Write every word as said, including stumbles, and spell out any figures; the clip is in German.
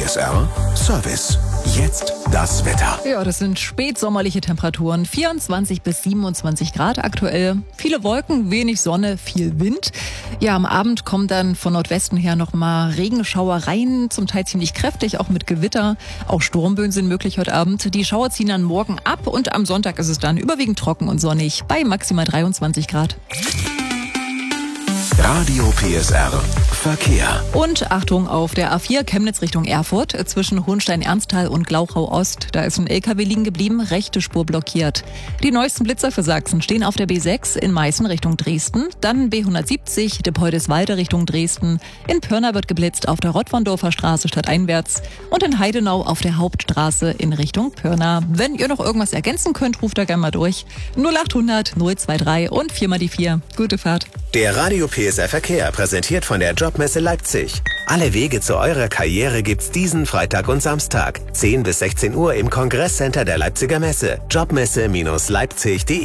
S R Service. Jetzt das Wetter. Ja, das sind spätsommerliche Temperaturen. vierundzwanzig bis siebenundzwanzig Grad aktuell. Viele Wolken, wenig Sonne, viel Wind. Ja, am Abend kommen dann von Nordwesten her nochmal Regenschauer rein, zum Teil ziemlich kräftig, auch mit Gewitter. Auch Sturmböen sind möglich heute Abend. Die Schauer ziehen dann morgen ab und am Sonntag ist es dann überwiegend trocken und sonnig bei maximal dreiundzwanzig Grad. Radio P S R Verkehr. Und Achtung auf der A vier Chemnitz Richtung Erfurt zwischen Hohenstein-Ernsthal und Glauchau-Ost. Da ist ein L K W liegen geblieben, rechte Spur blockiert. Die neuesten Blitzer für Sachsen stehen auf der B sechs in Meißen Richtung Dresden, dann B hundertsiebzig Depoldeswalde Richtung Dresden. In Pirna wird geblitzt auf der Rottwandorfer Straße stadteinwärts und in Heidenau auf der Hauptstraße in Richtung Pirna. Wenn ihr noch irgendwas ergänzen könnt, ruft da gerne mal durch. null achthundert null drei und vier mal die vier. Gute Fahrt. Der Radio P S R Verkehr, präsentiert von der Jobmesse Leipzig. Alle Wege zu eurer Karriere gibt's diesen Freitag und Samstag. zehn bis sechzehn Uhr im Kongresscenter der Leipziger Messe. Jobmesse Leipzig punkt de